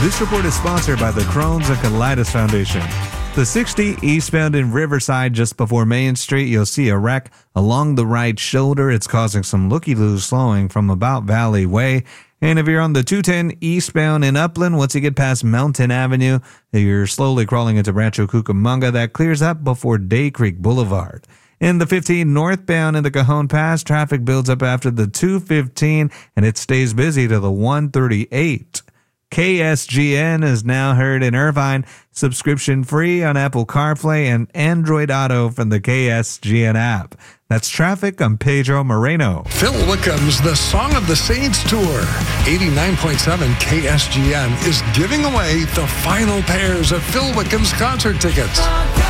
This report is sponsored by the Crohn's and Colitis Foundation. The 60 eastbound in Riverside just before Main Street, you'll see a wreck along the right shoulder. It's causing some looky-loo slowing from about Valley Way. And if you're on the 210 eastbound in Upland, once you get past Mountain Avenue, you're slowly crawling into Rancho Cucamonga. That clears up before Day Creek Boulevard. In the 15 northbound in the Cajon Pass, traffic builds up after the 215 and it stays busy to the 138. KSGN is now heard in Irvine, subscription free on Apple CarPlay and Android Auto from the KSGN app. That's traffic. I'm Pedro Moreno. Phil Wickham's The Song of the Saints Tour. 89.7 KSGN is giving away the final pairs of Phil Wickham's concert tickets.